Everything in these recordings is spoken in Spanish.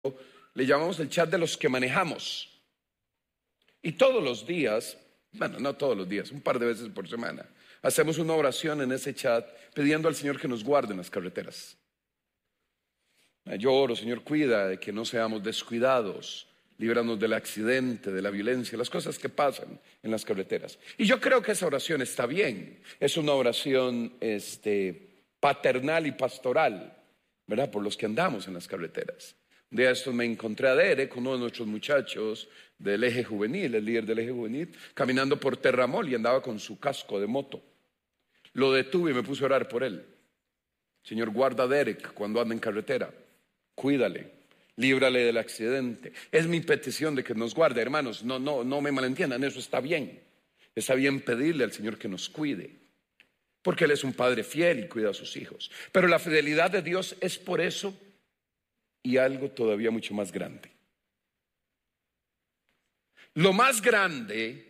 le llamamos el chat de los que manejamos. Y todos los días, bueno, no todos los días, un par de veces por semana, hacemos una oración en ese chat pidiendo al Señor que nos guarde en las carreteras. Yo oro, Señor, cuida de que no seamos descuidados, líbranos del accidente, de la violencia, las cosas que pasan en las carreteras. Y yo creo que esa oración está bien. Es una oración paternal y pastoral, ¿verdad? Por los que andamos en las carreteras. Un día esto me encontré a Derek, uno de nuestros muchachos del eje juvenil, el líder del eje juvenil, caminando por Terramol y andaba con su casco de moto. Lo detuve y me puse a orar por él. Señor, guarda a Derek cuando anda en carretera. Cuídale, líbrale del accidente. Es mi petición de que nos guarde, hermanos. No me malentiendan, eso está bien. Está bien pedirle al Señor que nos cuide, porque Él es un padre fiel y cuida a sus hijos. Pero la fidelidad de Dios es por eso y algo todavía mucho más grande. Lo más grande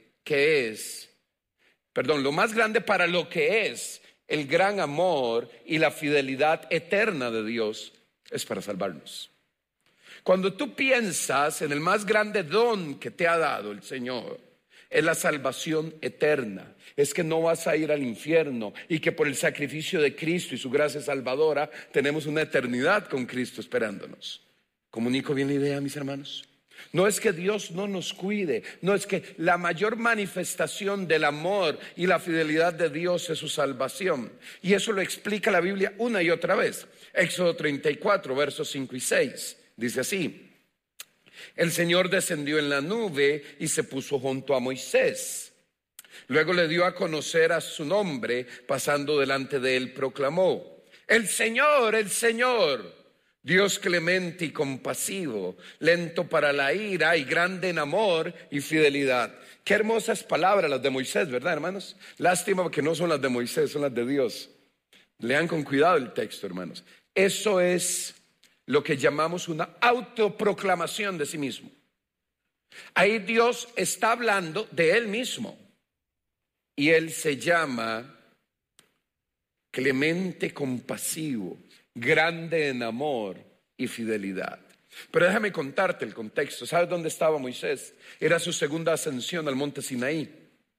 para lo que es el gran amor y la fidelidad eterna de Dios es para salvarnos. Cuando tú piensas en el más grande don que te ha dado el Señor, es la salvación eterna. Es que no vas a ir al infierno y que por el sacrificio de Cristo y su gracia salvadora tenemos una eternidad con Cristo esperándonos. ¿Comunico bien la idea, mis hermanos? No es que Dios no nos cuide, no es que la mayor manifestación del amor y la fidelidad de Dios es su salvación. Y eso lo explica la Biblia una y otra vez. Éxodo 34, versos 5 y 6, dice así: el Señor descendió en la nube y se puso junto a Moisés. Luego le dio a conocer a su nombre, pasando delante de él proclamó: el Señor, Dios clemente y compasivo, lento para la ira y grande en amor y fidelidad. Qué hermosas palabras las de Moisés, ¿verdad, hermanos? Lástima que no son las de Moisés, son las de Dios. Lean con cuidado el texto, hermanos. Eso es lo que llamamos una autoproclamación de sí mismo. Ahí Dios está hablando de Él mismo. Y Él se llama clemente, compasivo, grande en amor y fidelidad. Pero déjame contarte el contexto. ¿Sabes dónde estaba Moisés? Era su segunda ascensión al monte Sinaí.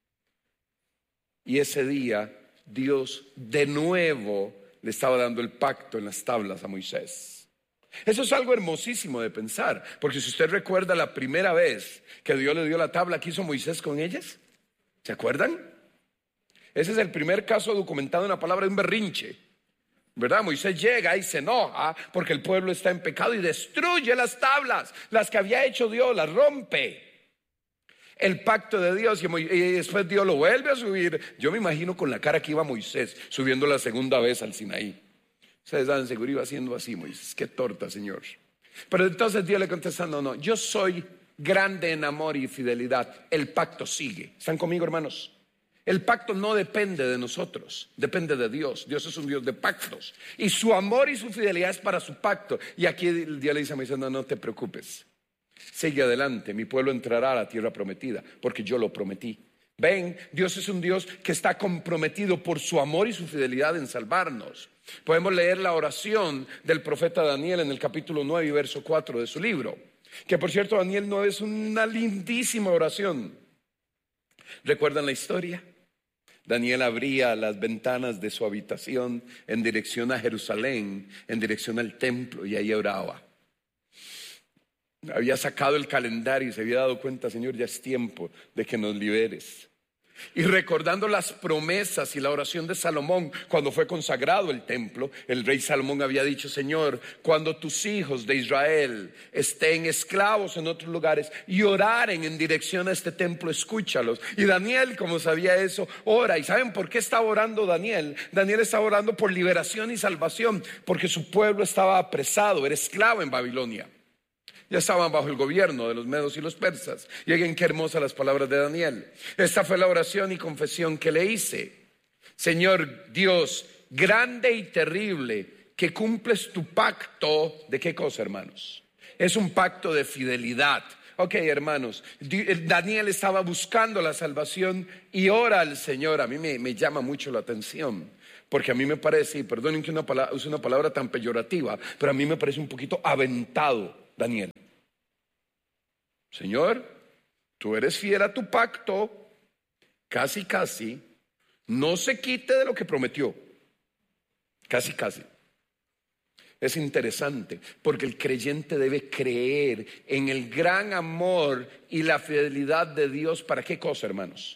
Y ese día Dios de nuevo le estaba dando el pacto en las tablas a Moisés. Eso es algo hermosísimo de pensar, porque si usted recuerda la primera vez que Dios le dio la tabla, ¿qué hizo Moisés con ellas? ¿Se acuerdan? Ese es el primer caso documentado en la palabra de un berrinche, ¿verdad? Moisés llega y se enoja porque el pueblo está en pecado y destruye las tablas, las que había hecho Dios, las rompe. El pacto de Dios, y después Dios lo vuelve a subir. Yo me imagino con la cara que iba Moisés subiendo la segunda vez al Sinaí. Ustedes saben, seguro iba haciendo así Moisés: qué torta, Señor. Pero entonces Dios le contesta: no, yo soy grande en amor y fidelidad. El pacto sigue. ¿Están conmigo, hermanos? El pacto no depende de nosotros, depende de Dios. Dios es un Dios de pactos y su amor y su fidelidad es para su pacto. Y aquí Dios le dice a Moisés: no te preocupes, sigue adelante, mi pueblo entrará a la tierra prometida porque yo lo prometí. Ven, Dios es un Dios que está comprometido por su amor y su fidelidad en salvarnos. Podemos leer la oración del profeta Daniel en el capítulo 9 y verso 4 de su libro, que por cierto Daniel 9 es una lindísima oración. ¿Recuerdan la historia? Daniel abría las ventanas de su habitación en dirección a Jerusalén, en dirección al templo, y ahí oraba. Había sacado el calendario y se había dado cuenta: Señor, ya es tiempo de que nos liberes. Y recordando las promesas y la oración de Salomón cuando fue consagrado el templo, el rey Salomón había dicho: Señor, cuando tus hijos de Israel estén esclavos en otros lugares y oraren en dirección a este templo, escúchalos. Y Daniel, como sabía eso, ora. ¿Y saben por qué estaba orando Daniel? Daniel estaba orando por liberación y salvación, porque su pueblo estaba apresado, era esclavo en Babilonia. Ya estaban bajo el gobierno de los medos y los persas. Y oigan qué hermosas las palabras de Daniel. Esta fue la oración y confesión que le hice: Señor Dios, grande y terrible, que cumples tu pacto. ¿De qué cosa, hermanos? Es un pacto de fidelidad. Ok, hermanos, Daniel estaba buscando la salvación y ora al Señor. A mí me llama mucho la atención, porque a mí me parece, y perdonen que use una palabra tan peyorativa, pero a mí me parece un poquito aventado Daniel. Señor, tú eres fiel a tu pacto, casi, no se quite de lo que prometió, casi. Es interesante porque el creyente debe creer en el gran amor y la fidelidad de Dios. ¿Para qué cosa, hermanos?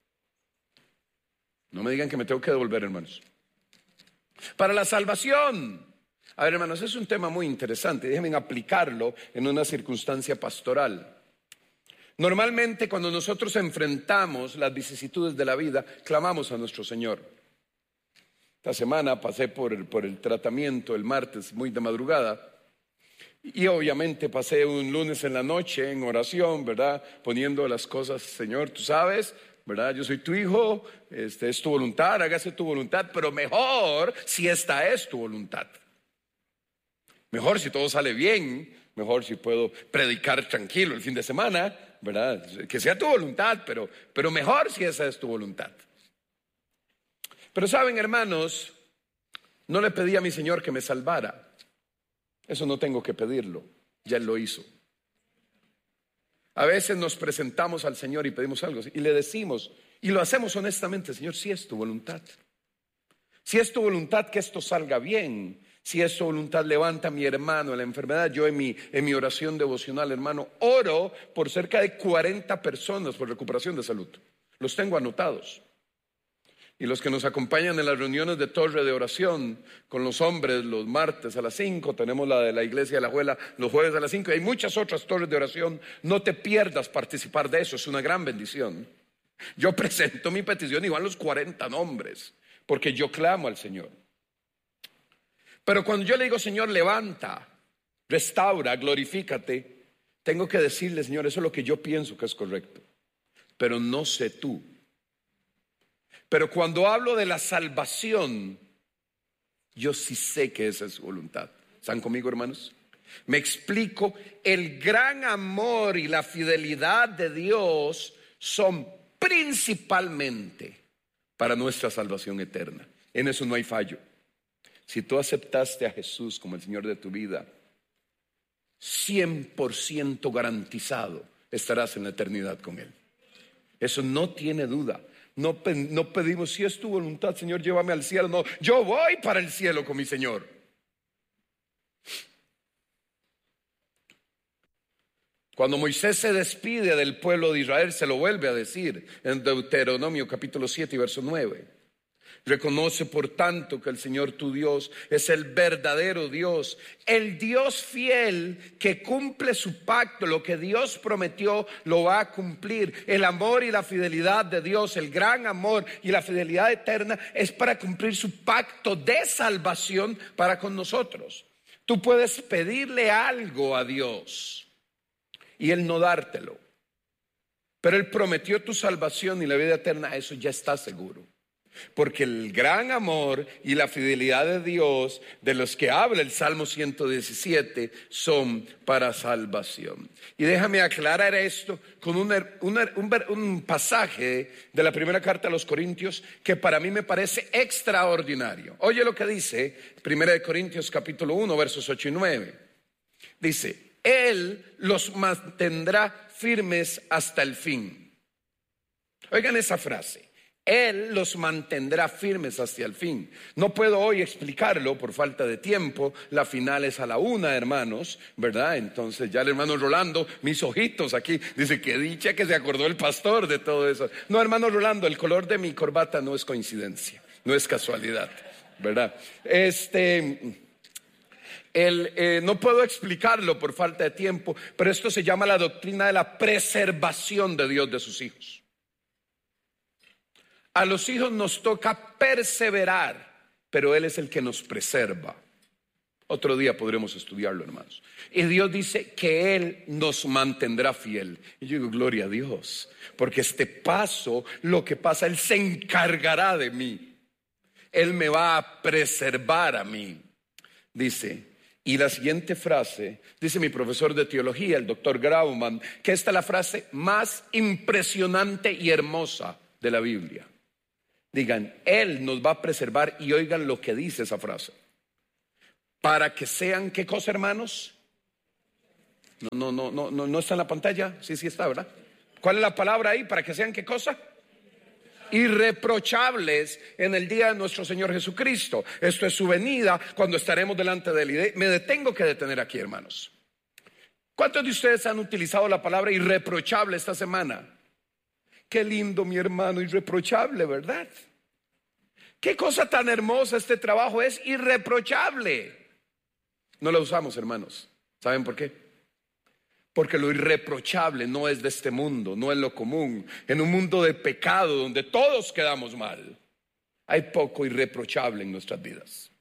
No me digan que me tengo que devolver, hermanos. Para la salvación. A ver, hermanos, es un tema muy interesante. Déjenme aplicarlo en una circunstancia pastoral. Normalmente cuando nosotros enfrentamos las vicisitudes de la vida, clamamos a nuestro Señor. Esta semana pasé por el tratamiento el martes muy de madrugada y obviamente pasé un lunes en la noche en oración, ¿verdad? Poniendo las cosas, Señor, tú sabes, ¿verdad? Yo soy tu hijo, es tu voluntad, hágase tu voluntad, pero mejor si esta es tu voluntad. Mejor si todo sale bien, mejor si puedo predicar tranquilo el fin de semana, ¿verdad? Que sea tu voluntad, pero mejor si esa es tu voluntad. Pero saben, hermanos, no le pedí a mi Señor que me salvara. Eso no tengo que pedirlo, ya Él lo hizo. A veces nos presentamos al Señor y pedimos algo y le decimos, y lo hacemos honestamente, Señor, si es tu voluntad. Si es tu voluntad que esto salga bien, si es tu voluntad, levanta a mi hermano en la enfermedad. Yo en mi oración devocional, hermano, oro por cerca de 40 personas por recuperación de salud. Los tengo anotados. Y los que nos acompañan en las reuniones de torre de oración con los hombres los martes a las 5, tenemos la de la iglesia de la Juela los jueves a las 5, hay muchas otras torres de oración. No te pierdas participar de eso, es una gran bendición. Yo presento mi petición y van los 40 nombres, porque yo clamo al Señor. Pero cuando yo le digo, Señor, levanta, restaura, glorifícate, tengo que decirle, Señor, eso es lo que yo pienso que es correcto, pero no sé tú. Pero cuando hablo de la salvación, yo sí sé que esa es su voluntad. ¿Están conmigo, hermanos? Me explico, el gran amor y la fidelidad de Dios son principalmente para nuestra salvación eterna. En eso no hay fallo. Si tú aceptaste a Jesús como el Señor de tu vida, 100% garantizado estarás en la eternidad con Él. Eso no tiene duda. No pedimos, si es tu voluntad, Señor, llévame al cielo. No, yo voy para el cielo con mi Señor. Cuando Moisés se despide del pueblo de Israel, se lo vuelve a decir en Deuteronomio capítulo 7 y verso 9. Reconoce por tanto que el Señor tu Dios es el verdadero Dios, el Dios fiel que cumple su pacto. Lo que Dios prometió lo va a cumplir. El amor y la fidelidad de Dios, el gran amor y la fidelidad eterna es para cumplir su pacto de salvación para con nosotros. Tú puedes pedirle algo a Dios y Él no dártelo, pero Él prometió tu salvación y la vida eterna, eso ya está seguro. Porque el gran amor y la fidelidad de Dios, de los que habla el Salmo 117, son para salvación. Y déjame aclarar esto con un pasaje de la primera carta a los Corintios que para mí me parece extraordinario. Oye lo que dice 1 Corintios capítulo 1, versos 8 y 9. Dice, Él los mantendrá firmes hasta el fin. Oigan esa frase. Él los mantendrá firmes hasta el fin. No puedo hoy explicarlo por falta de tiempo. La final es a la 1, hermanos, ¿verdad? Entonces ya el hermano Rolando, mis ojitos aquí, dice que dicha que se acordó el pastor de todo eso. No, hermano Rolando, el color de mi corbata no es coincidencia, no es casualidad, ¿verdad? No puedo explicarlo por falta de tiempo, pero esto se llama la doctrina de la preservación de Dios de sus hijos. A los hijos nos toca perseverar, pero Él es el que nos preserva. Otro día podremos estudiarlo, hermanos. Y Dios dice que Él nos mantendrá fiel. Y yo digo, gloria a Dios, porque este paso, lo que pasa, Él se encargará de mí. Él me va a preservar a mí. Dice, y la siguiente frase, dice mi profesor de teología, el doctor Grauman, que esta es la frase más impresionante y hermosa de la Biblia. Digan, Él nos va a preservar, y oigan lo que dice esa frase. Para que sean, ¿qué cosa, hermanos? No está en la pantalla. Sí está, ¿verdad? ¿Cuál es la palabra ahí para que sean qué cosa? Irreprochables en el día de nuestro Señor Jesucristo. Esto es su venida, cuando estaremos delante de Él. Me tengo que detener aquí, hermanos. ¿Cuántos de ustedes han utilizado la palabra irreprochable esta semana? Qué lindo, mi hermano, irreprochable, ¿verdad? Qué cosa tan hermosa, este trabajo es irreprochable. No lo usamos, hermanos. ¿Saben por qué? Porque lo irreprochable no es de este mundo, no es lo común. En un mundo de pecado donde todos quedamos mal, hay poco irreprochable en nuestras vidas.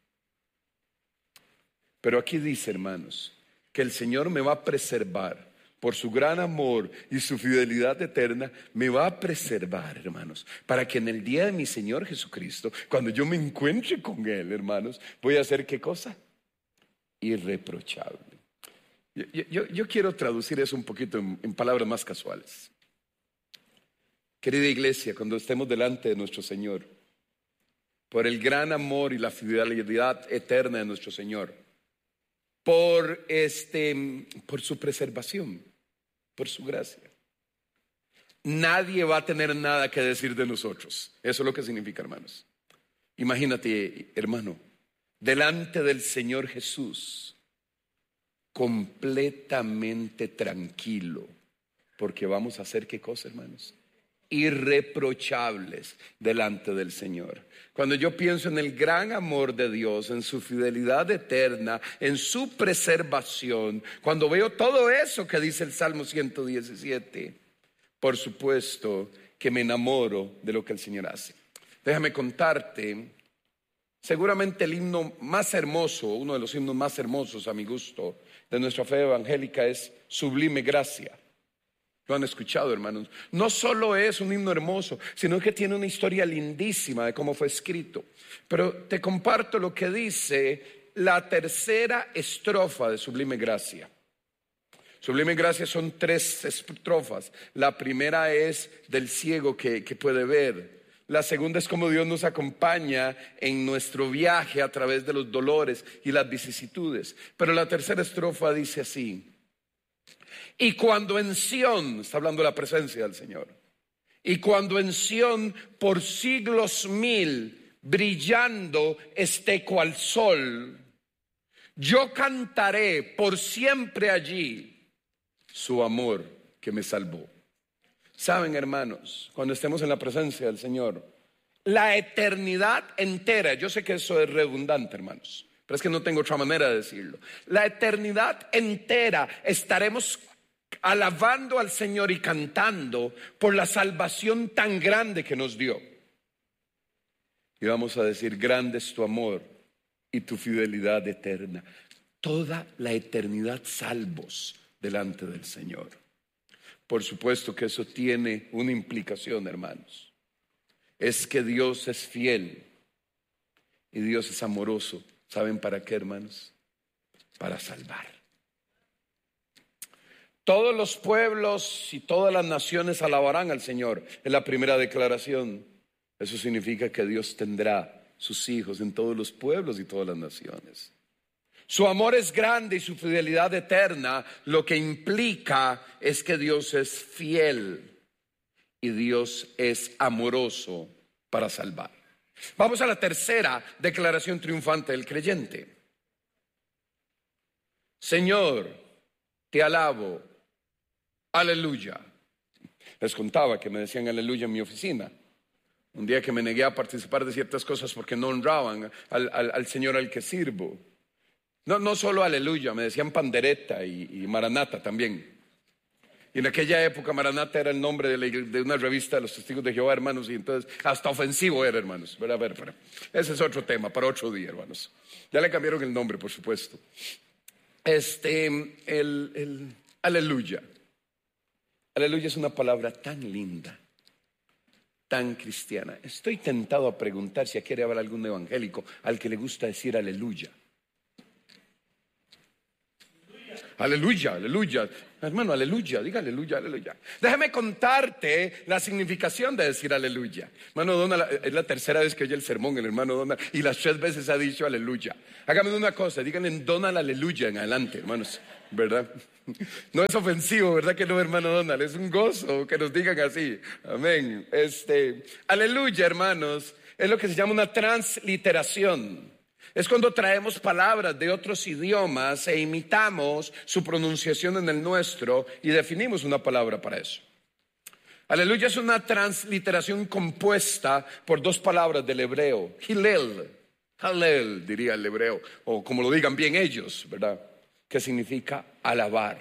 Pero aquí dice, hermanos, que el Señor me va a preservar por su gran amor y su fidelidad eterna. Me va a preservar, hermanos, para que en el día de mi Señor Jesucristo, cuando yo me encuentre con Él, hermanos, voy a hacer ¿qué cosa? Irreprochable. Yo quiero traducir eso un poquito en palabras más casuales. Querida iglesia, cuando estemos delante de nuestro Señor, por el gran amor y la fidelidad eterna de nuestro Señor, por su preservación, por su gracia, nadie va a tener nada que decir de nosotros. Eso es lo que significa, hermanos. Imagínate, hermano, delante del Señor Jesús, completamente tranquilo, porque vamos a hacer ¿qué cosa, hermanos? Irreprochables delante del Señor. Cuando yo pienso en el gran amor de Dios, en su fidelidad eterna, en su preservación, cuando veo todo eso que dice el Salmo 117, por supuesto que me enamoro de lo que el Señor hace. Déjame contarte, seguramente el himno más hermoso, uno de los himnos más hermosos a mi gusto de nuestra fe evangélica es Sublime Gracia. Lo han escuchado, hermanos. No solo es un himno hermoso, sino que tiene una historia lindísima de cómo fue escrito. Pero te comparto lo que dice la tercera estrofa de Sublime Gracia. Sublime Gracia son 3 estrofas. La primera es del ciego que puede ver. La segunda es cómo Dios nos acompaña en nuestro viaje a través de los dolores y las vicisitudes. Pero la tercera estrofa dice así: y cuando en Sión, está hablando de la presencia del Señor, y cuando en Sión por siglos 1000 brillando esté cual sol, yo cantaré por siempre allí su amor que me salvó. Saben, hermanos, cuando estemos en la presencia del Señor, la eternidad entera, yo sé que eso es redundante, hermanos, pero es que no tengo otra manera de decirlo. La eternidad entera estaremos alabando al Señor y cantando por la salvación tan grande que nos dio. Y vamos a decir: grande es tu amor y tu fidelidad eterna. Toda la eternidad salvos delante del Señor. Por supuesto que eso tiene una implicación, hermanos. Es que Dios es fiel y Dios es amoroso. ¿Saben para qué, hermanos? Para salvar. Todos los pueblos y todas las naciones alabarán al Señor. Es la primera declaración. Eso significa que Dios tendrá sus hijos en todos los pueblos y todas las naciones. Su amor es grande y su fidelidad eterna. Lo que implica es que Dios es fiel y Dios es amoroso para salvar. Vamos a la tercera declaración triunfante del creyente. Señor, te alabo. Aleluya. Les contaba que me decían aleluya en mi oficina. Un día que me negué a participar de ciertas cosas porque no honraban al Señor al que sirvo. No solo aleluya, me decían pandereta y maranata también. Y en aquella época Maranata era el nombre de una revista de los Testigos de Jehová, hermanos, y entonces hasta ofensivo era, hermanos. A ver, ese es otro tema para otro día, hermanos. Ya le cambiaron el nombre, por supuesto. Aleluya. Aleluya es una palabra tan linda, tan cristiana. Estoy tentado a preguntar si aquí habrá algún evangélico al que le gusta decir aleluya. Aleluya, aleluya. Hermano, aleluya, diga aleluya, aleluya. Déjame contarte la significación de decir aleluya. Hermano Donald, es la tercera vez que oye el sermón el hermano Donald y las 3 veces ha dicho aleluya. Hágame una cosa, díganle en Donald aleluya en adelante, hermanos. ¿verdad? No es ofensivo, ¿verdad que no, hermano Donald? Es un gozo que nos digan así. Amén. Aleluya, hermanos. Es lo que se llama una transliteración. Es cuando traemos palabras de otros idiomas e imitamos su pronunciación en el nuestro y definimos una palabra para eso. Aleluya es una transliteración compuesta por dos palabras del hebreo. Hillel, Hallel diría el hebreo, o como lo digan bien ellos, ¿verdad? Que significa alabar.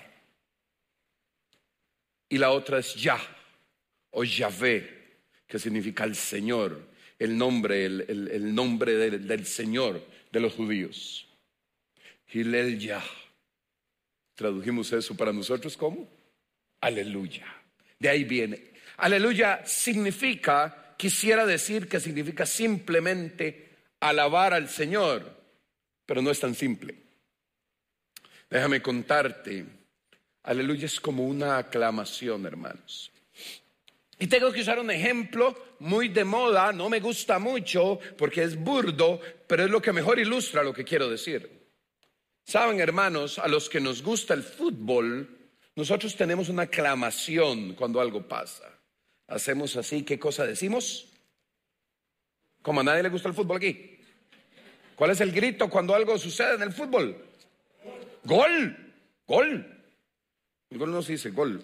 Y la otra es Yah o Yahvé, que significa el Señor, el nombre del Señor de los judíos. Hillel Yah. Tradujimos eso para nosotros como aleluya. De ahí viene. Aleluya significa, quisiera decir que significa simplemente alabar al Señor, pero no es tan simple. Déjame contarte, aleluya es como una aclamación, hermanos. Y tengo que usar un ejemplo muy de moda, no me gusta mucho porque es burdo, pero es lo que mejor ilustra lo que quiero decir. Saben, hermanos, a los que nos gusta el fútbol, nosotros tenemos una aclamación cuando algo pasa. Hacemos así, ¿qué cosa decimos? Como a nadie le gusta el fútbol aquí. ¿Cuál es el grito cuando algo sucede en el fútbol? ¡Gol! ¡Gol! El gol no se dice gol.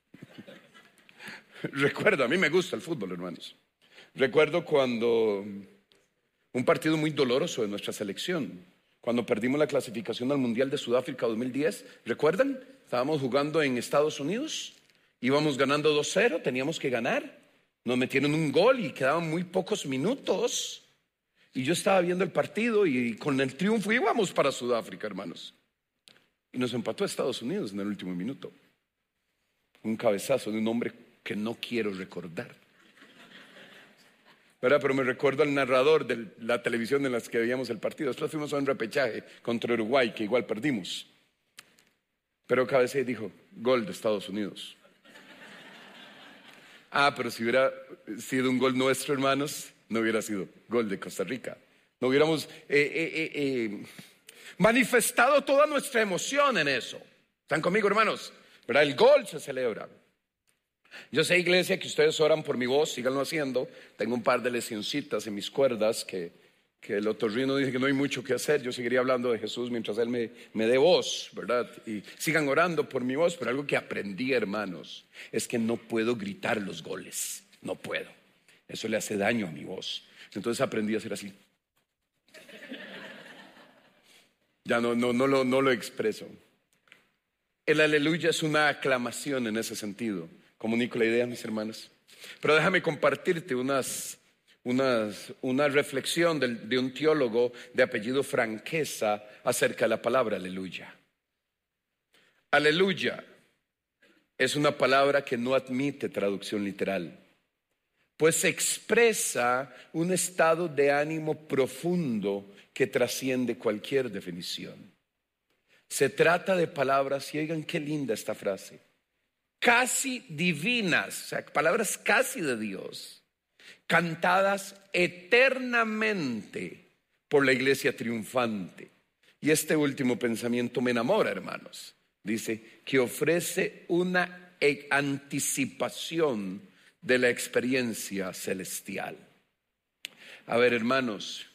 Recuerdo, a mí me gusta el fútbol, hermanos. Recuerdo cuando un partido muy doloroso de nuestra selección, cuando perdimos la clasificación al Mundial de Sudáfrica 2010, ¿recuerdan? Estábamos jugando en Estados Unidos, íbamos ganando 2-0, teníamos que ganar, nos metieron un gol y quedaban muy pocos minutos. Y yo estaba viendo el partido y con el triunfo íbamos para Sudáfrica, hermanos. Y nos empató Estados Unidos en el último minuto. Un cabezazo de un hombre que no quiero recordar. Pero me recuerdo al narrador de la televisión en las que veíamos el partido. Después fuimos a un repechaje contra Uruguay, que igual perdimos. Pero cabeceó y dijo, gol de Estados Unidos. Pero si hubiera sido un gol nuestro, hermanos, no hubiera sido gol de Costa Rica. No hubiéramos manifestado toda nuestra emoción en eso. ¿Están conmigo, hermanos? ¿Verdad? El gol se celebra. Yo sé, iglesia, que ustedes oran por mi voz, síganlo haciendo. Tengo un par de lesioncitas en mis cuerdas que el otorrino dice que no hay mucho que hacer. Yo seguiría hablando de Jesús mientras Él me dé voz, ¿verdad? Y sigan orando por mi voz. Pero algo que aprendí, hermanos, es que no puedo gritar los goles. No puedo. Eso le hace daño a mi voz. Entonces aprendí a hacer así. Ya no lo expreso. El aleluya es una aclamación en ese sentido. Comunico la idea, mis hermanos. Pero déjame compartirte una reflexión de un teólogo de apellido Franquesa acerca de la palabra aleluya. Aleluya es una palabra que no admite traducción literal, pues expresa un estado de ánimo profundo que trasciende cualquier definición. Se trata de palabras, y oigan qué linda esta frase, casi divinas, o sea, palabras casi de Dios, cantadas eternamente por la iglesia triunfante. Y este último pensamiento me enamora, hermanos. Dice que ofrece una anticipación de la experiencia celestial. A ver, hermanos,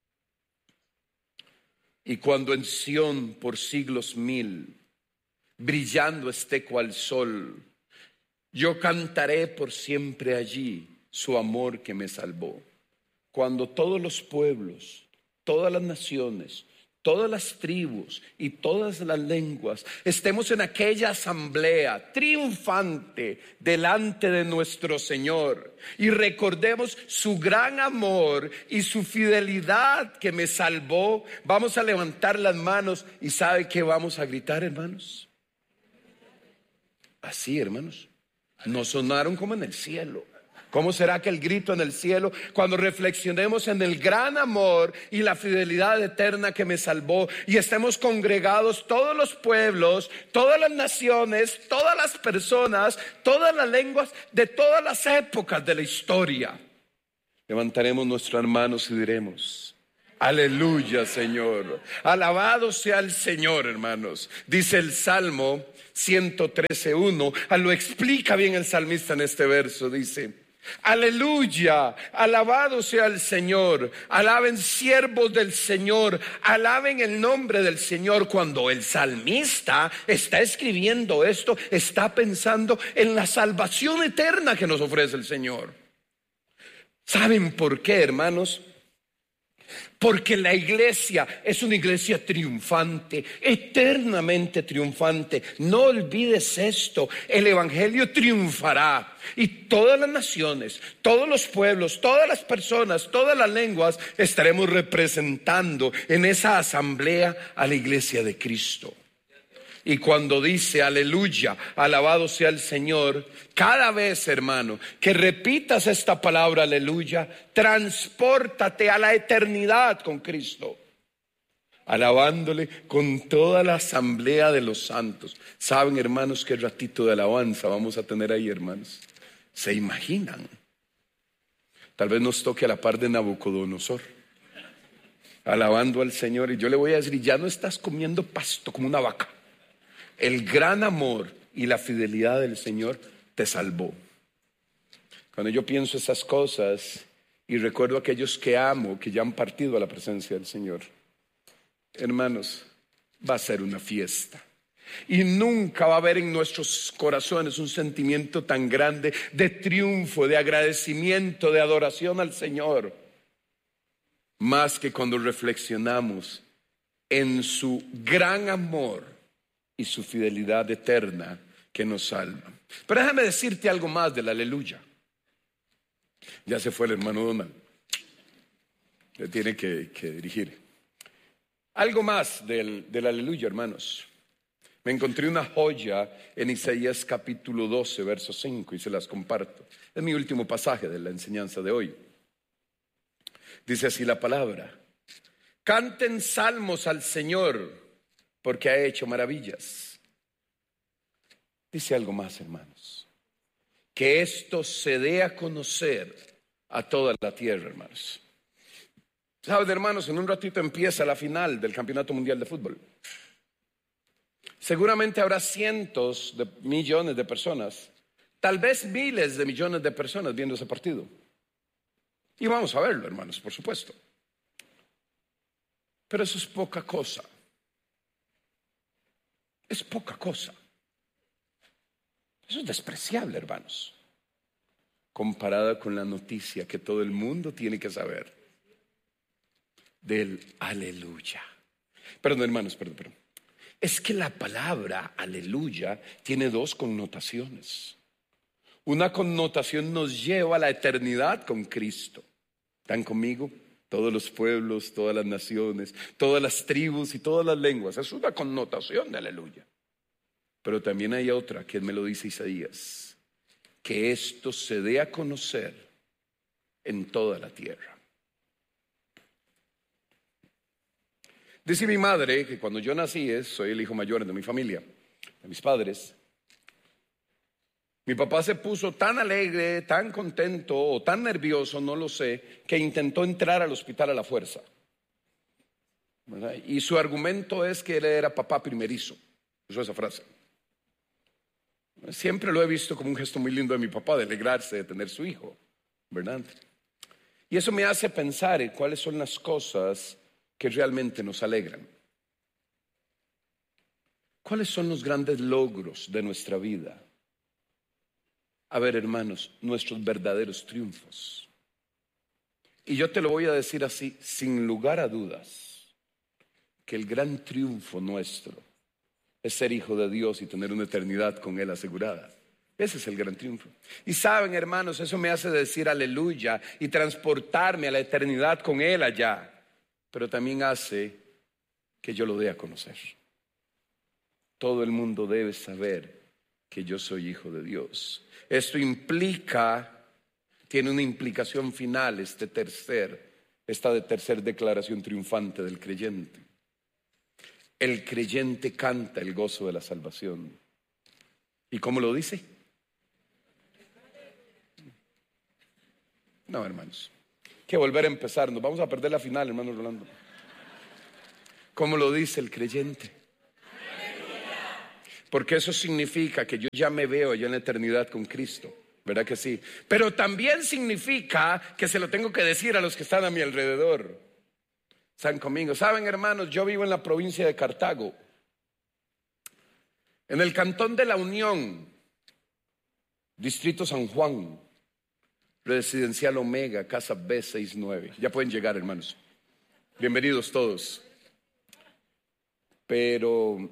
y cuando en Sión por siglos 1000 brillando esté cual sol, yo cantaré por siempre allí su amor que me salvó. Cuando todos los pueblos, todas las naciones, todas las tribus y todas las lenguas estemos en aquella asamblea triunfante delante de nuestro Señor y recordemos su gran amor y su fidelidad que me salvó, vamos a levantar las manos y ¿sabe qué vamos a gritar, hermanos? Así, hermanos, no sonaron como en el cielo. ¿Cómo será que el grito en el cielo cuando reflexionemos en el gran amor y la fidelidad eterna que me salvó y estemos congregados todos los pueblos, todas las naciones, todas las personas, todas las lenguas de todas las épocas de la historia? Levantaremos nuestras manos y diremos, Aleluya, Señor. Alabado sea el Señor, hermanos. Dice el Salmo 113:1. Lo explica bien el salmista en este verso. Dice: aleluya, alabado sea el Señor. Alaben siervos del Señor, alaben el nombre del Señor. Cuando el salmista está escribiendo esto, está pensando en la salvación eterna que nos ofrece el Señor. ¿Saben por qué, hermanos? Porque la iglesia es una iglesia triunfante, eternamente triunfante. No olvides esto: el evangelio triunfará y todas las naciones, todos los pueblos, todas las personas, todas las lenguas estaremos representando en esa asamblea a la iglesia de Cristo. Y cuando dice aleluya, alabado sea el Señor, cada vez, hermano, que repitas esta palabra aleluya, transpórtate a la eternidad con Cristo, alabándole con toda la asamblea de los santos. ¿Saben, hermanos, qué ratito de alabanza vamos a tener ahí, hermanos? ¿Se imaginan? Tal vez nos toque a la par de Nabucodonosor, alabando al Señor. Y yo le voy a decir: ya no estás comiendo pasto como una vaca. El gran amor y la fidelidad del Señor te salvó. Cuando yo pienso esas cosas y recuerdo a aquellos que amo, que ya han partido a la presencia del Señor, hermanos, va a ser una fiesta. Y nunca va a haber en nuestros corazones un sentimiento tan grande de triunfo, de agradecimiento, de adoración al Señor, más que cuando reflexionamos en su gran amor y su fidelidad eterna que nos salva. Pero déjame decirte algo más del aleluya. Ya se fue el hermano Donald. Le tiene que dirigir. Algo más del aleluya, hermanos. Me encontré una joya en Isaías capítulo 12, verso 5, y se las comparto. Es mi último pasaje de la enseñanza de hoy. Dice así la palabra: canten salmos al Señor, porque ha hecho maravillas. Dice algo más, hermanos: que esto se dé a conocer a toda la tierra, hermanos. ¿Saben, hermanos? En un ratito empieza la final del Campeonato Mundial de Fútbol. Seguramente habrá cientos de millones de personas, tal vez miles de millones de personas viendo ese partido. Y vamos a verlo, hermanos, por supuesto. Pero eso es poca cosa. Es poca cosa. Eso es despreciable, hermanos, comparada con la noticia que todo el mundo tiene que saber del aleluya. Perdón, hermanos, perdón. Es que la palabra aleluya tiene dos connotaciones. Una connotación nos lleva a la eternidad con Cristo. ¿Están conmigo? Todos los pueblos, todas las naciones, todas las tribus y todas las lenguas. Es una connotación de aleluya. Pero también hay otra, que me lo dice Isaías: que esto se dé a conocer en toda la tierra. Dice mi madre que cuando yo nací, soy el hijo mayor de mi familia, de mis padres. Mi papá se puso tan alegre, tan contento o tan nervioso, no lo sé, que intentó entrar al hospital a la fuerza, ¿verdad? Y su argumento es que él era papá primerizo. Usó esa frase. Siempre lo he visto como un gesto muy lindo de mi papá, de alegrarse de tener su hijo, ¿verdad? Y eso me hace pensar en cuáles son las cosas que realmente nos alegran. ¿Cuáles son los grandes logros de nuestra vida? A ver, hermanos, nuestros verdaderos triunfos. Y yo te lo voy a decir así, sin lugar a dudas, que el gran triunfo nuestro es ser hijo de Dios y tener una eternidad con Él asegurada. Ese es el gran triunfo. Y saben, hermanos, eso me hace decir aleluya y transportarme a la eternidad con Él allá. Pero también hace que yo lo dé a conocer. Todo el mundo debe saber que yo soy hijo de Dios. Esto tiene una implicación final, esta tercera declaración triunfante del creyente. El creyente canta el gozo de la salvación. ¿Y cómo lo dice? No, hermanos. que volver a empezar. Nos vamos a perder la final, hermano Rolando. ¿Cómo lo dice el creyente? Porque eso significa que yo ya me veo ya en la eternidad con Cristo, ¿verdad que sí? Pero también significa que se lo tengo que decir a los que están a mi alrededor. Están conmigo. Saben, hermanos, yo vivo en la provincia de Cartago, en el cantón de La Unión, distrito San Juan, residencial Omega, casa B69. Ya pueden llegar, hermanos. Bienvenidos todos. Pero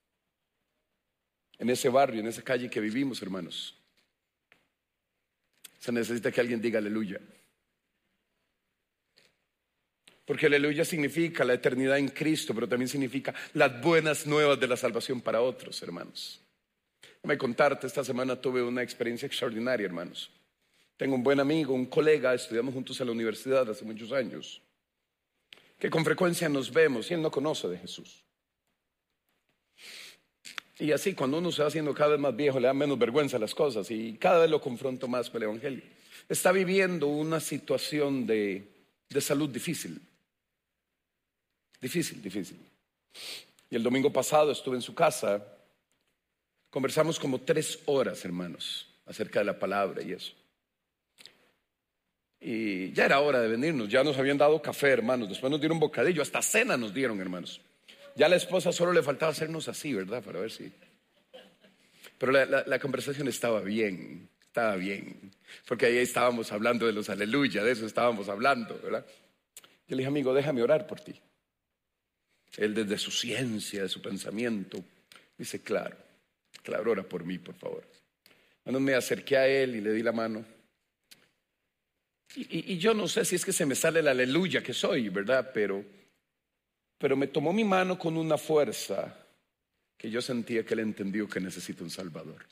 en ese barrio, en esa calle que vivimos, hermanos, se necesita que alguien diga aleluya. Porque aleluya significa la eternidad en Cristo, pero también significa las buenas nuevas de la salvación para otros, hermanos. Déjame contarte, esta semana tuve una experiencia extraordinaria, hermanos. Tengo un buen amigo, un colega, estudiamos juntos en la universidad hace muchos años, que con frecuencia nos vemos y él no conoce de Jesús. Y así, cuando uno se va haciendo cada vez más viejo, le da menos vergüenza a las cosas y cada vez lo confronto más con el Evangelio. Está viviendo una situación de salud difícil. Difícil. Y el domingo pasado estuve en su casa, conversamos como 3 horas, hermanos, acerca de la palabra y eso. Y ya era hora de venirnos, ya nos habían dado café, hermanos, después nos dieron bocadillo, hasta cena nos dieron, hermanos. Ya a la esposa solo le faltaba hacernos así, ¿verdad? Para ver si... Pero la conversación estaba bien, porque ahí estábamos hablando de los aleluya, de eso estábamos hablando, ¿verdad? Yo le dije, amigo, déjame orar por ti. Él desde su ciencia, de su pensamiento, dice, claro, ora por mí, por favor. Bueno, me acerqué a él y le di la mano. Y yo no sé si es que se me sale el aleluya que soy, ¿verdad? Pero me tomó mi mano con una fuerza que yo sentía que él entendió que necesita un Salvador.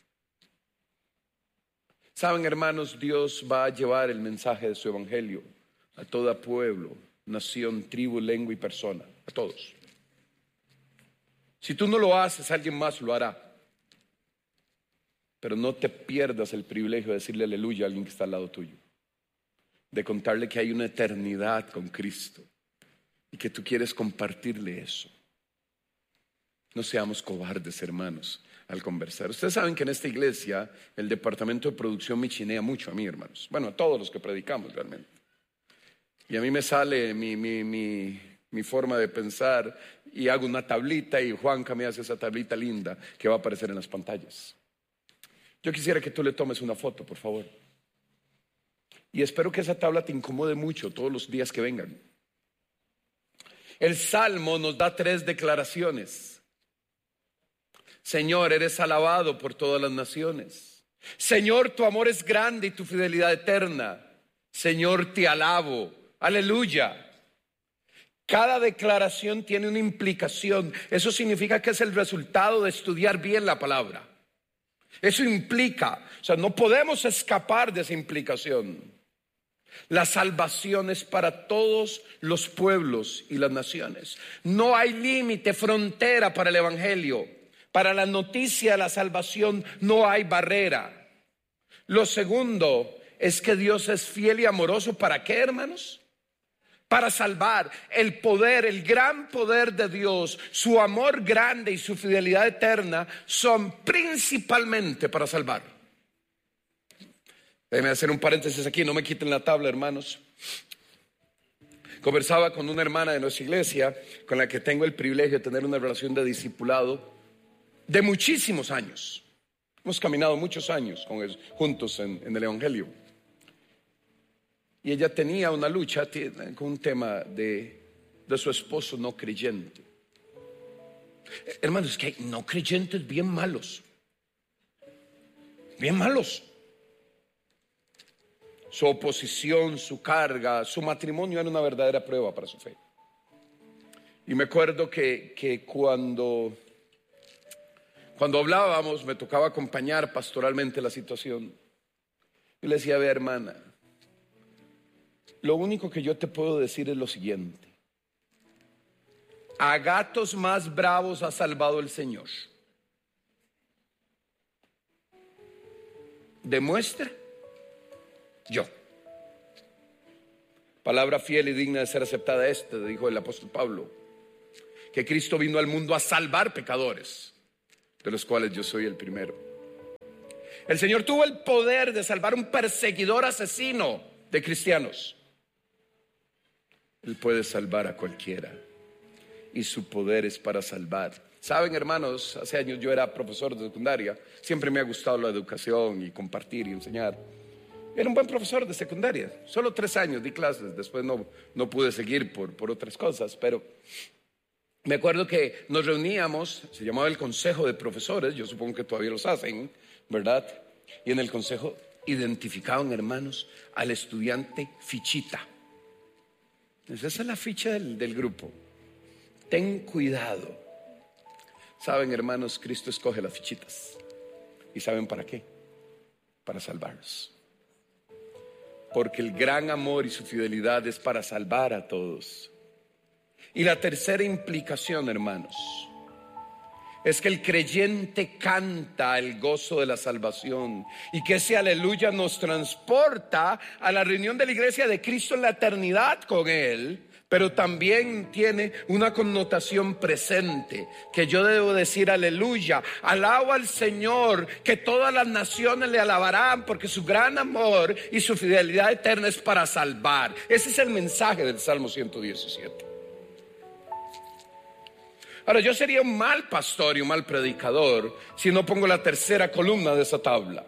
Saben, hermanos, Dios va a llevar el mensaje de su evangelio a todo pueblo, nación, tribu, lengua y persona, a todos. Si tú no lo haces, alguien más lo hará. Pero no te pierdas el privilegio de decirle aleluya a alguien que está al lado tuyo, de contarle que hay una eternidad con Cristo y que tú quieres compartirle eso. No seamos cobardes, hermanos, al conversar. Ustedes saben que en esta iglesia el departamento de producción me chinea mucho a mí, hermanos. Bueno, a todos los que predicamos realmente. Y a mí me sale mi forma de pensar y hago una tablita y Juanca me hace esa tablita linda que va a aparecer en las pantallas. Yo quisiera que tú le tomes una foto, por favor. Y espero que esa tabla te incomode mucho todos los días que vengan. El Salmo nos da 3 declaraciones. Señor, eres alabado por todas las naciones. Señor, tu amor es grande y tu fidelidad eterna. Señor, te alabo. Aleluya. Cada declaración tiene una implicación. Eso significa que es el resultado de estudiar bien la palabra. Eso implica, no podemos escapar de esa implicación. La salvación es para todos los pueblos y las naciones. No hay límite, frontera para el evangelio. Para la noticia de la salvación no hay barrera. Lo segundo es que Dios es fiel y amoroso. ¿Para qué, hermanos? Para salvar. El poder, el gran poder de Dios, su amor grande y su fidelidad eterna son principalmente para salvar. Déjenme hacer un paréntesis aquí, no me quiten la tabla, hermanos. Conversaba con una hermana de nuestra iglesia con la que tengo el privilegio de tener una relación de discipulado de muchísimos años. Hemos caminado muchos años juntos en el evangelio. Y ella tenía una lucha con un tema de su esposo no creyente. Hermanos, es que hay no creyentes bien malos. Bien malos. Su oposición, su carga, su matrimonio era una verdadera prueba para su fe. Y me acuerdo que cuando hablábamos, me tocaba acompañar pastoralmente la situación. Yo le decía, ve, hermana, lo único que yo te puedo decir es lo siguiente: a gatos más bravos ha salvado el Señor. Demuestra yo. Palabra fiel y digna de ser aceptada dijo el apóstol Pablo, que Cristo vino al mundo a salvar pecadores, de los cuales yo soy el primero. El Señor tuvo el poder de salvar un perseguidor asesino de cristianos. Él puede salvar a cualquiera y su poder es para salvar. Saben, hermanos, hace años yo era profesor de secundaria. Siempre me ha gustado la educación y compartir y enseñar. Era un buen profesor de secundaria. Solo 3 años di clases. Después no pude seguir por otras cosas. Pero me acuerdo que nos reuníamos, se llamaba el consejo de profesores. Yo supongo que todavía los hacen, ¿verdad? Y en el consejo identificaban, hermanos, al estudiante fichita. Esa es la ficha del grupo. Ten cuidado. Saben, hermanos, Cristo escoge las fichitas. ¿Y saben para qué? Para salvarlos. Porque el gran amor y su fidelidad es para salvar a todos. Y la tercera implicación, hermanos, es que el creyente canta el gozo de la salvación y que ese aleluya nos transporta a la reunión de la iglesia de Cristo en la eternidad con Él. Pero también tiene una connotación presente, que yo debo decir aleluya, alabo al Señor, que todas las naciones le alabarán, porque su gran amor y su fidelidad eterna es para salvar. Ese es el mensaje del Salmo 117. Ahora, yo sería un mal pastor y un mal predicador si no pongo la tercera columna de esa tabla,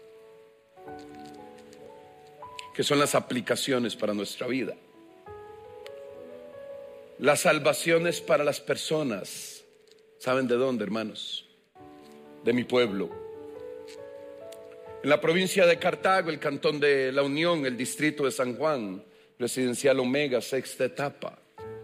que son las aplicaciones para nuestra vida. La salvación es para las personas. ¿Saben de dónde, hermanos? De mi pueblo. En la provincia de Cartago, el cantón de La Unión, el distrito de San Juan, residencial Omega, 6ª etapa.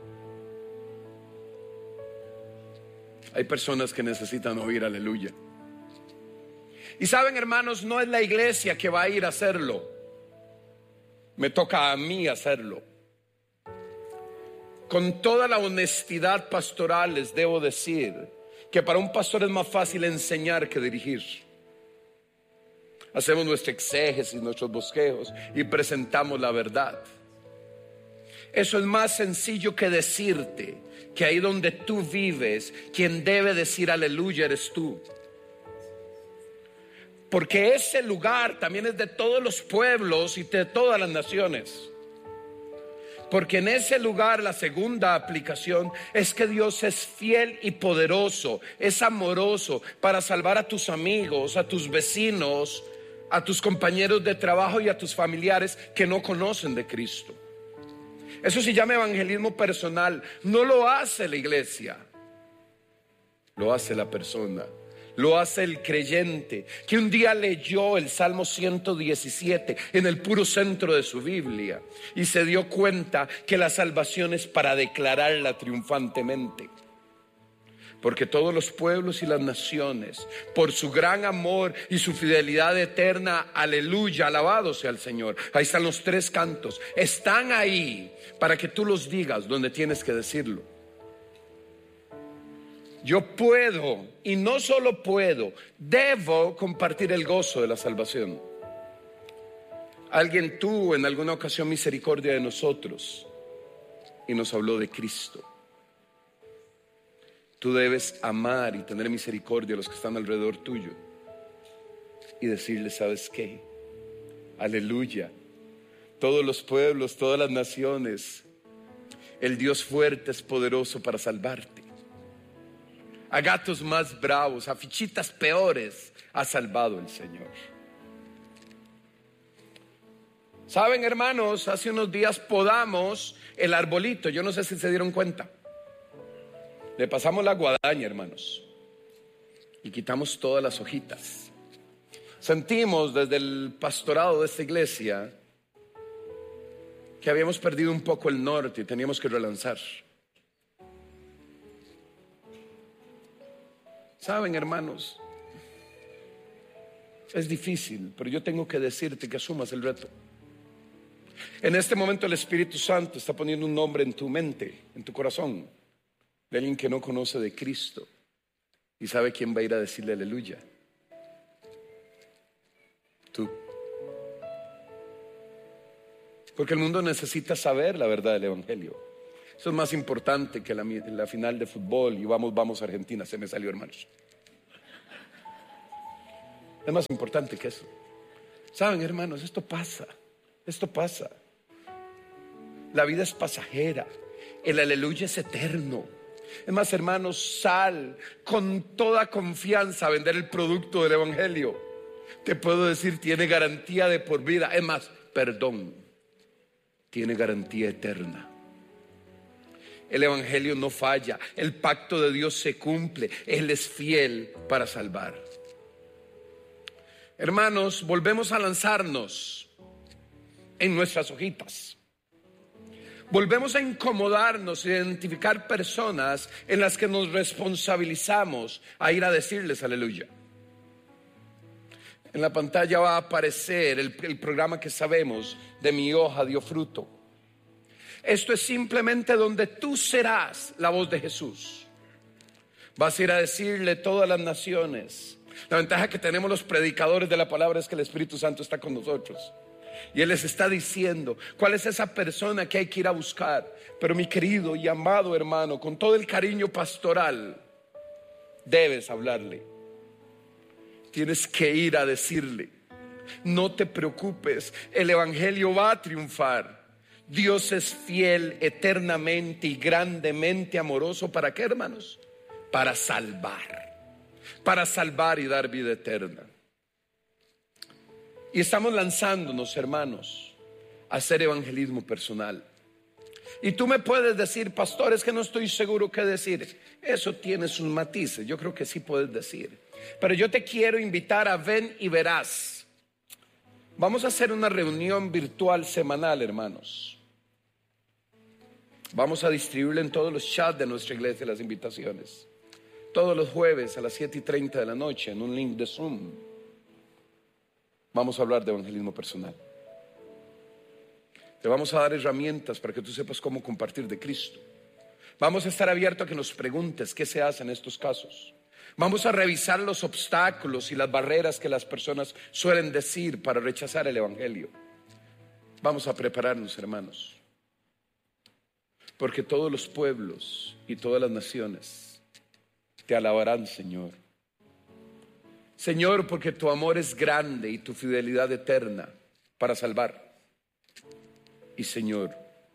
Hay personas que necesitan oír aleluya. Y saben, hermanos, no es la iglesia que va a ir a hacerlo. Me toca a mí hacerlo. Con toda la honestidad pastoral les debo decir que para un pastor es más fácil enseñar que dirigir. Hacemos nuestra exégesis, nuestros bosquejos y presentamos la verdad. Eso es más sencillo que decirte que ahí donde tú vives, quien debe decir aleluya eres tú. Porque ese lugar también es de todos los pueblos y de todas las naciones. Porque en ese lugar la segunda aplicación es que Dios es fiel y poderoso, es amoroso para salvar a tus amigos, a tus vecinos, a tus compañeros de trabajo y a tus familiares que no conocen de Cristo. Eso se llama evangelismo personal. No lo hace la iglesia, lo hace la persona. Lo hace el creyente que un día leyó el Salmo 117 en el puro centro de su Biblia y se dio cuenta que la salvación es para declararla triunfantemente. Porque todos los pueblos y las naciones, por su gran amor y su fidelidad eterna, aleluya, alabado sea el Señor. Ahí están los 3 cantos. Están ahí para que tú los digas donde tienes que decirlo. Yo puedo, y no solo puedo, debo compartir el gozo de la salvación. Alguien tuvo en alguna ocasión misericordia de nosotros y nos habló de Cristo. Tú debes amar y tener misericordia a los que están alrededor tuyo y decirles, ¿sabes qué? Aleluya. Todos los pueblos, todas las naciones, el Dios fuerte es poderoso para salvarte. A gatos más bravos, a fichitas peores, ha salvado el Señor. Saben, hermanos, hace unos días podamos el arbolito. Yo no sé si se dieron cuenta. Le pasamos la guadaña, hermanos, y quitamos todas las hojitas. Sentimos desde el pastorado de esta iglesia que habíamos perdido un poco el norte y teníamos que relanzar. Saben, hermanos, es difícil, pero yo tengo que decirte que asumas el reto. En este momento el Espíritu Santo está poniendo un nombre en tu mente, en tu corazón, de alguien que no conoce de Cristo y sabe quién va a ir a decirle aleluya. Tú. Porque el mundo necesita saber la verdad del Evangelio. Eso es más importante que la final de fútbol y vamos a Argentina. Se me salió, hermanos. Es más importante que eso. Saben, hermanos, esto pasa. La vida es pasajera. El aleluya es eterno. Es más, hermanos, sal con toda confianza a vender el producto del Evangelio. Te puedo decir, tiene garantía de por vida. Es más, perdón, tiene garantía eterna. El Evangelio no falla. El pacto de Dios se cumple. Él es fiel para salvar. Hermanos, volvemos a lanzarnos en nuestras hojitas. Volvemos a incomodarnos, identificar personas en las que nos responsabilizamos a ir a decirles aleluya. En la pantalla va a aparecer el programa que sabemos de Mi hoja dio fruto. Esto es simplemente donde tú serás la voz de Jesús. Vas a ir a decirle a todas las naciones. La ventaja que tenemos los predicadores de la palabra es que el Espíritu Santo está con nosotros. Y Él les está diciendo cuál es esa persona que hay que ir a buscar. Pero mi querido y amado hermano, con todo el cariño pastoral, debes hablarle. Tienes que ir a decirle: no te preocupes, el Evangelio va a triunfar. Dios es fiel eternamente y grandemente amoroso. ¿Para qué, hermanos? Para salvar y dar vida eterna. Y estamos lanzándonos, hermanos, a hacer evangelismo personal. Y tú me puedes decir: pastor, es que no estoy seguro qué decir. Eso tiene sus matices, yo creo que sí puedes decir. Pero yo te quiero invitar a Ven y Verás. Vamos a hacer una reunión virtual semanal, hermanos. Vamos a distribuirle en todos los chats de nuestra iglesia las invitaciones. Todos los jueves a las 7:30 de la noche en un link de Zoom. Vamos a hablar de evangelismo personal. Te vamos a dar herramientas para que tú sepas cómo compartir de Cristo. Vamos a estar abiertos a que nos preguntes qué se hace en estos casos. Vamos a revisar los obstáculos y las barreras que las personas suelen decir para rechazar el Evangelio. Vamos a prepararnos, hermanos, porque todos los pueblos y todas las naciones te alabarán, Señor. Señor, porque tu amor es grande y tu fidelidad eterna para salvar. Y Señor,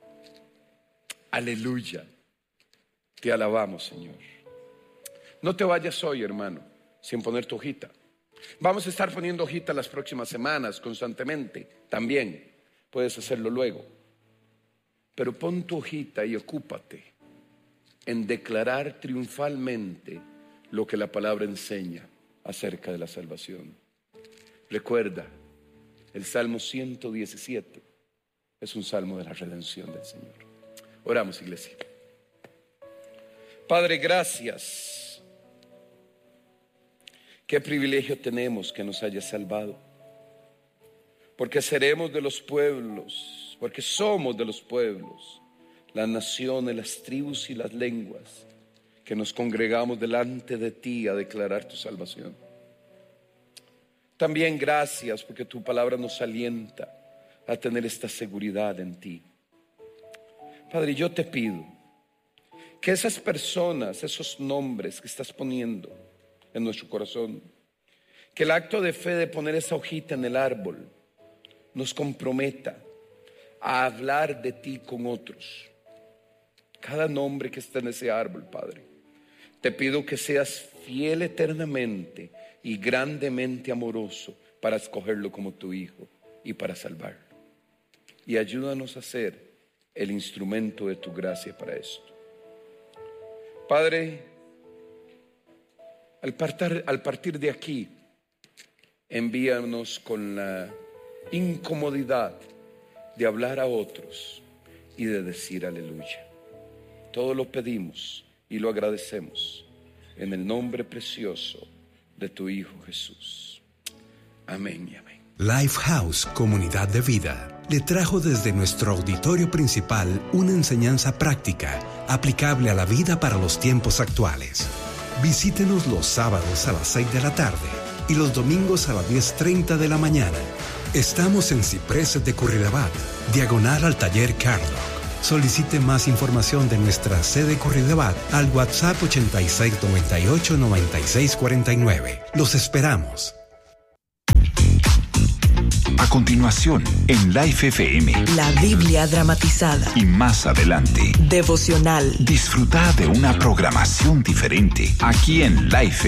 aleluya, te alabamos, Señor. No te vayas hoy, hermano, sin poner tu hojita. Vamos a estar poniendo hojita las próximas semanas constantemente. También puedes hacerlo luego. Pero pon tu hojita y ocúpate en declarar triunfalmente lo que la palabra enseña acerca de la salvación. Recuerda, el Salmo 117 es un salmo de la redención del Señor. Oramos, iglesia. Padre, gracias. Qué privilegio tenemos que nos hayas salvado. Porque seremos de los pueblos, porque somos de los pueblos, las naciones, las tribus y las lenguas, que nos congregamos delante de ti a declarar tu salvación. También gracias porque tu palabra nos alienta a tener esta seguridad en ti. Padre, yo te pido que esas personas, esos nombres que estás poniendo en nuestro corazón, que el acto de fe de poner esa hojita en el árbol nos comprometa a hablar de ti con otros. Cada nombre que está en ese árbol, Padre, te pido que seas fiel eternamente y grandemente amoroso para escogerlo como tu hijo y para salvarlo. Y ayúdanos a ser el instrumento de tu gracia para esto. Padre, al partir de aquí, envíanos con la incomodidad de hablar a otros y de decir aleluya. Todo lo pedimos y lo agradecemos en el nombre precioso de tu Hijo Jesús. Amén y amén. Lifehouse Comunidad de Vida le trajo desde nuestro auditorio principal una enseñanza práctica aplicable a la vida para los tiempos actuales. Visítenos los sábados a las 6 de la tarde y los domingos a las 10:30 de la mañana. Estamos en Cipreses de Curridabat, diagonal al taller Cardoc. Solicite más información de nuestra sede Curridabat al WhatsApp 8698-9649. Los esperamos. A continuación, en Life FM. La Biblia dramatizada. Y más adelante. Devocional. Disfruta de una programación diferente aquí en Life